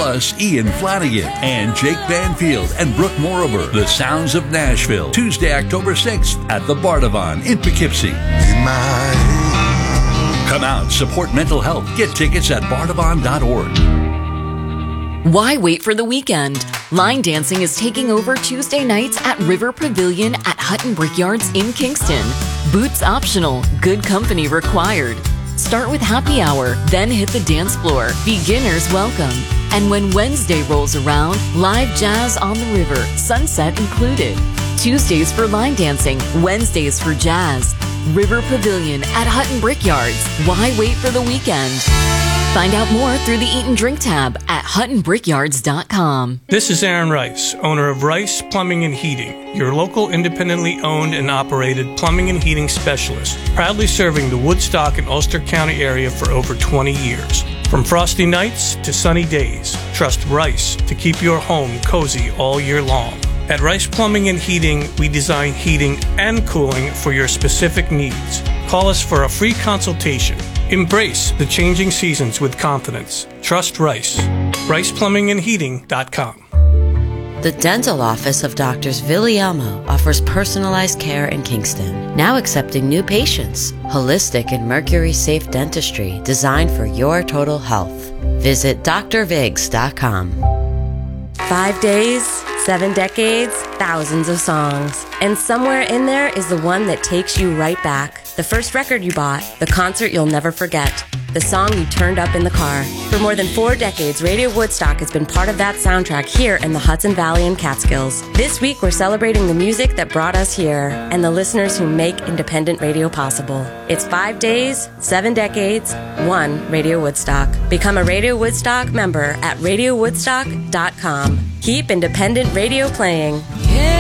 Plus Ian Flanagan and Jake Banfield and Brooke Morover. The Sounds of Nashville. Tuesday, October 6th at the Bardavon in Poughkeepsie. Come out, support mental health. Get tickets at bardavon.org. Why wait for the weekend? Line dancing is taking over Tuesday nights at River Pavilion at Hutton Brickyards in Kingston. Boots optional, good company required. Start with happy hour, then hit the dance floor. Beginners welcome. And when Wednesday rolls around, live jazz on the river, sunset included. Tuesdays for line dancing, Wednesdays for jazz. River Pavilion at Hutton Brickyards. Why wait for the weekend? Find out more through the Eat and Drink tab at HuttonBrickyards.com. This is Aaron Rice, owner of Rice Plumbing and Heating, your local independently owned and operated plumbing and heating specialist, proudly serving the Woodstock and Ulster County area for over 20 years. From frosty nights to sunny days, trust Rice to keep your home cozy all year long. At Rice Plumbing and Heating, we design heating and cooling for your specific needs. Call us for a free consultation. Embrace the changing seasons with confidence. Trust Rice. RicePlumbingandHeating.com. The dental office of Doctors Villiamo offers personalized care in Kingston, now accepting new patients. Holistic and mercury-safe dentistry designed for your total health. Visit drvigs.com. 5 days, 7 decades, thousands of songs. And somewhere in there is the one that takes you right back. The first record you bought, the concert you'll never forget, the song you turned up in the car. For more than 4 decades, Radio Woodstock has been part of that soundtrack here in the Hudson Valley and Catskills. This week, we're celebrating the music that brought us here and the listeners who make independent radio possible. It's 5 days, 7 decades, 1 Radio Woodstock. Become a Radio Woodstock member at radiowoodstock.com. Keep independent radio playing.